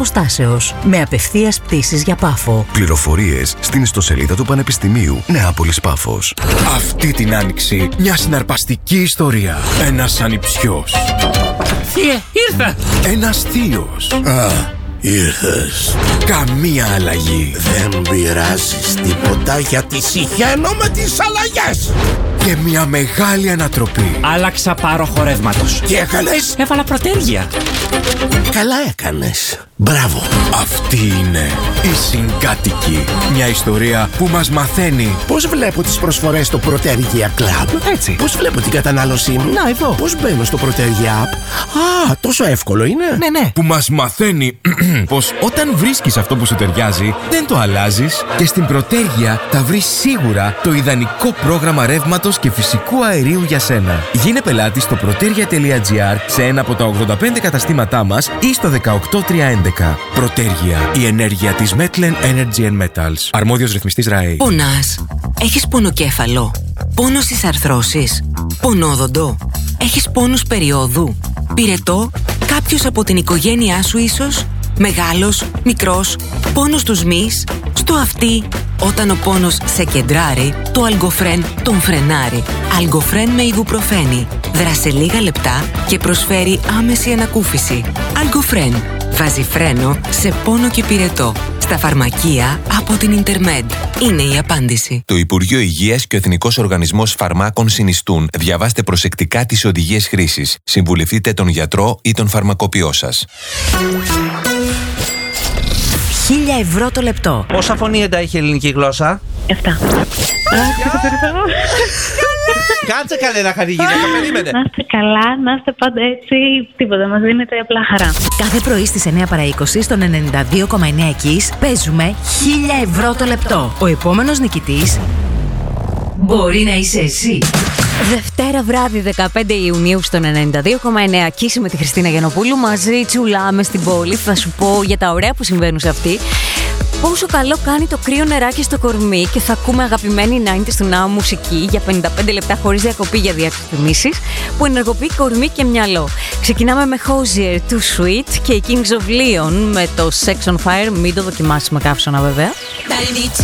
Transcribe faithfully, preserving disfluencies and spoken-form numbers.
αποστάσεως, με απευθείας πτήσεις για Πάφο. Πληροφορίες στην ιστοσελίδα του Πανεπιστημίου Νεάπολης Πάφος. Αυτή την άνοιξη μια συναρπαστική ιστορία. Ένας ανιψιός. Θεία, ήρθα! Ένας θείος. Α, ήρθες. Καμία αλλαγή. Δεν πειράζεις τίποτα γιατί συχαίνω με τις αλλαγές. Και μια μεγάλη ανατροπή. Άλλαξα πάροχο ρεύματος. Τι έκανες? Έβαλα προτέρια. Καλά έκανες. Μπράβο. Αυτή είναι η Συγκάτοικοι. Μια ιστορία που μας μαθαίνει Πώς βλέπω τις προσφορές στο Protergia Club? έτσι. Πώς βλέπω την κατανάλωσή μου? Να εδώ. Πώς μπαίνω στο Protergia App? Α, τόσο εύκολο είναι. Ναι, ναι. Που μας μαθαίνει πως όταν βρίσκεις αυτό που σου ταιριάζει, δεν το αλλάζεις. Και στην Protergia θα βρεις σίγουρα το ιδανικό πρόγραμμα ρεύματος και φυσικού αερίου για σένα. Γίνε πελάτη στο protergia τελεία gr σε ένα από τα ογδόντα πέντε καταστήματά μας ή στο δεκαοκτώ τριακόσια έντεκα. Protergia, η ενέργεια της Metlen Energy and Metals. Αρμόδιος ρυθμιστής ΡΑΕ. Πονάς? Έχεις πονοκέφαλο? Πόνο στις αρθρώσεις? Πονόδοντο? Έχεις πόνους περιόδου? Πυρετό? Κάποιος από την οικογένειά σου ίσως? Μεγάλος? Μικρός? Πόνος στους μυς? Στο αυτί? Όταν ο πόνος σε κεντράρει, το Αλγκοφρέν τον φρενάρει. Αλγκοφρέν με ιβουπροφένη. Δράσε λίγα λεπτά και προσφέρει άμεση ανακούφιση. Αλγκοφρέν. Βάζει φρένο σε πόνο και πυρετό. Στα φαρμακεία από την Ιντερμέντ. Είναι η απάντηση. Το Υπουργείο Υγείας και ο Εθνικός Οργανισμός Φαρμάκων συνιστούν. Διαβάστε προσεκτικά τις οδηγίες χρήσης. Συμβουλευτείτε τον γιατρό ή τον φαρμακοποιό σας. Χίλια ευρώ το λεπτό. Πόσα φωνήεντα έχει η ελληνική γλώσσα? Εφτά. Κάτσε καλέ να χαρεί γυναίκα, περίμενε. Να είστε καλά, να είστε πάντα έτσι, τίποτα, μας δίνετε απλά χαρά. Κάθε πρωί στις εννιά παρά είκοσι στον ενενήντα δύο κόμμα εννιά Kiss παίζουμε χίλια ευρώ το λεπτό. Ο επόμενος νικητής μπορεί να είσαι εσύ. Δευτέρα βράδυ δεκαπέντε Ιουνίου στον ενενήντα δύο κόμμα εννιά Kiss με τη Χριστίνα Γιαννοπούλου. Μαζί τσουλάμε στην πόλη. Θα σου πω για τα ωραία που συμβαίνουν σε αυτή. Πόσο καλό κάνει το κρύο νεράκι στο κορμί και θα ακούμε αγαπημένη ενενήντα του Now μουσική για πενήντα πέντε λεπτά χωρίς διακοπή για διαφημίσεις που ενεργοποιεί κορμί και μυαλό. Ξεκινάμε με Hozier, Too Sweet και Kings of Leon με το Sex on Fire. Μην το δοκιμάσεις με καύσωνα βέβαια.